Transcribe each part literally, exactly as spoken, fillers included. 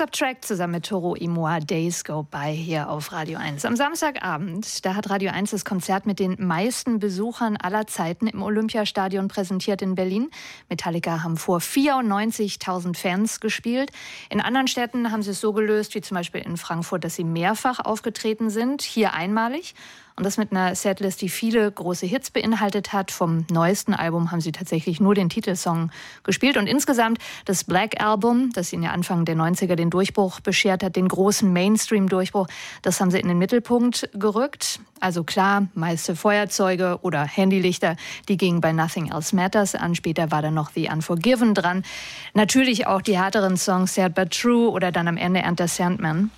Subtract zusammen mit Toro y Moi, Days Go By hier auf Radio eins. Am Samstagabend, da hat Radio eins das Konzert mit den meisten Besuchern aller Zeiten im Olympiastadion präsentiert in Berlin. Metallica haben vor vierundneunzigtausend Fans gespielt. In anderen Städten haben sie es so gelöst, wie zum Beispiel in Frankfurt, dass sie mehrfach aufgetreten sind, hier einmalig. Und das mit einer Setlist, die viele große Hits beinhaltet hat. Vom neuesten Album haben sie tatsächlich nur den Titelsong gespielt. Und insgesamt das Black Album, das ihnen ja Anfang der neunziger den Durchbruch beschert hat, den großen Mainstream-Durchbruch, das haben sie in den Mittelpunkt gerückt. Also klar, meiste Feuerzeuge oder Handylichter, die gingen bei Nothing Else Matters an. Später war dann noch The Unforgiven dran. Natürlich auch die härteren Songs Sad But True oder dann am Ende Enter Sandman.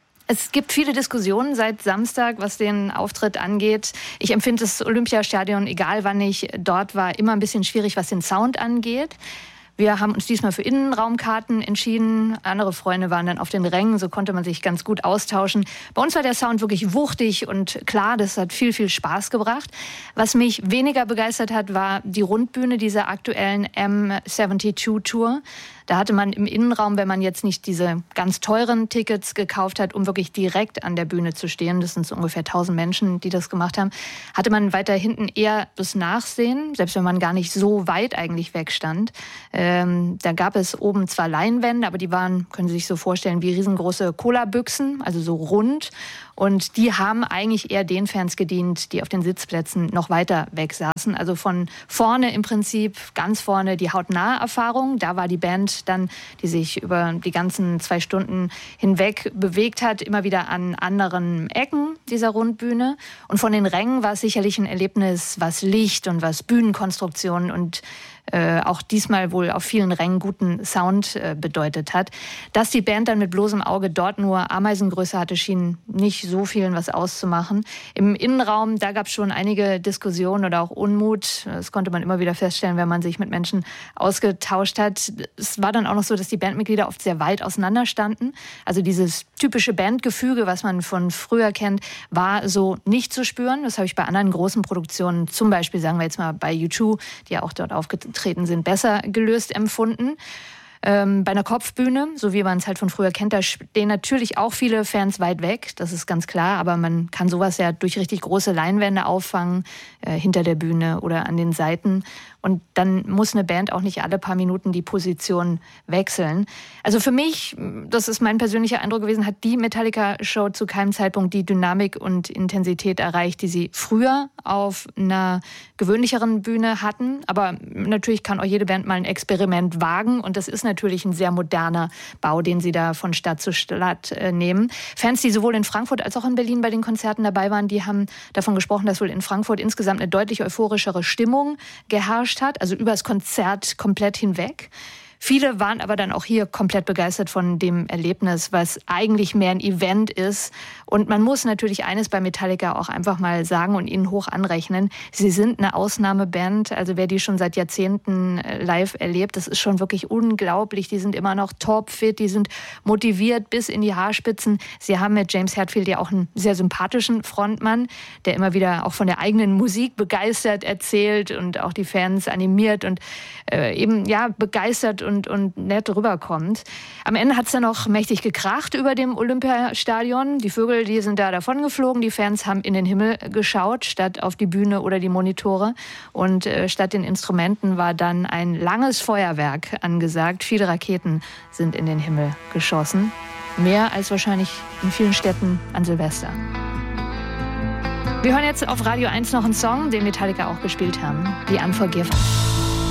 Es gibt viele Diskussionen seit Samstag, was den Auftritt angeht. Ich empfinde das Olympiastadion, egal wann ich dort war, immer ein bisschen schwierig, was den Sound angeht. Wir haben uns diesmal für Innenraumkarten entschieden. Andere Freunde waren dann auf den Rängen, so konnte man sich ganz gut austauschen. Bei uns war der Sound wirklich wuchtig und klar, das hat viel, viel Spaß gebracht. Was mich weniger begeistert hat, war die Rundbühne dieser aktuellen M zweiundsiebzig Tour. Da hatte man im Innenraum, wenn man jetzt nicht diese ganz teuren Tickets gekauft hat, um wirklich direkt an der Bühne zu stehen, das sind so ungefähr tausend Menschen, die das gemacht haben, hatte man weiter hinten eher das Nachsehen, selbst wenn man gar nicht so weit eigentlich wegstand. Ähm, da gab es oben zwar Leinwände, aber die waren, können Sie sich so vorstellen, wie riesengroße Cola-Büchsen, also so rund. Und die haben eigentlich eher den Fans gedient, die auf den Sitzplätzen noch weiter weg saßen. Also von vorne im Prinzip, ganz vorne die hautnahe Erfahrung. Da war die Band dann, die sich über die ganzen zwei Stunden hinweg bewegt hat, immer wieder an anderen Ecken dieser Rundbühne. Und von den Rängen war es sicherlich ein Erlebnis, was Licht und was Bühnenkonstruktion und Äh, auch diesmal wohl auf vielen Rängen guten Sound äh, bedeutet hat. Dass die Band dann mit bloßem Auge dort nur Ameisengröße hatte, schien nicht so vielen was auszumachen. Im Innenraum, da gab es schon einige Diskussionen oder auch Unmut. Das konnte man immer wieder feststellen, wenn man sich mit Menschen ausgetauscht hat. Es war dann auch noch so, dass die Bandmitglieder oft sehr weit auseinander standen. Also dieses typische Bandgefüge, was man von früher kennt, war so nicht zu spüren. Das habe ich bei anderen großen Produktionen, zum Beispiel sagen wir jetzt mal bei U zwei, die ja auch dort aufgetreten sind, besser gelöst empfunden. Ähm, bei einer Kopfbühne, so wie man es halt von früher kennt, da stehen natürlich auch viele Fans weit weg, das ist ganz klar, aber man kann sowas ja durch richtig große Leinwände auffangen, äh, hinter der Bühne oder an den Seiten. Und dann muss eine Band auch nicht alle paar Minuten die Position wechseln. Also für mich, das ist mein persönlicher Eindruck gewesen, hat die Metallica-Show zu keinem Zeitpunkt die Dynamik und Intensität erreicht, die sie früher auf einer gewöhnlicheren Bühne hatten. Aber natürlich kann auch jede Band mal ein Experiment wagen. Und das ist natürlich ein sehr moderner Bau, den sie da von Stadt zu Stadt äh, nehmen. Fans, die sowohl in Frankfurt als auch in Berlin bei den Konzerten dabei waren, die haben davon gesprochen, dass wohl in Frankfurt insgesamt eine deutlich euphorischere Stimmung geherrscht hat, also über das Konzert komplett hinweg. Viele waren aber dann auch hier komplett begeistert von dem Erlebnis, was eigentlich mehr ein Event ist. Und man muss natürlich eines bei Metallica auch einfach mal sagen und ihnen hoch anrechnen. Sie sind eine Ausnahmeband. Also wer die schon seit Jahrzehnten live erlebt, das ist schon wirklich unglaublich. Die sind immer noch topfit, die sind motiviert bis in die Haarspitzen. Sie haben mit James Hetfield ja auch einen sehr sympathischen Frontmann, der immer wieder auch von der eigenen Musik begeistert erzählt und auch die Fans animiert und äh, eben ja begeistert und, und nett rüberkommt. Am Ende hat es dann noch mächtig gekracht über dem Olympiastadion. Die Vögel, die sind da davon geflogen. Die Fans haben in den Himmel geschaut, statt auf die Bühne oder die Monitore. Und äh, statt den Instrumenten war dann ein langes Feuerwerk angesagt. Viele Raketen sind in den Himmel geschossen. Mehr als wahrscheinlich in vielen Städten an Silvester. Wir hören jetzt auf Radio eins noch einen Song, den Metallica auch gespielt haben. The Unforgiven.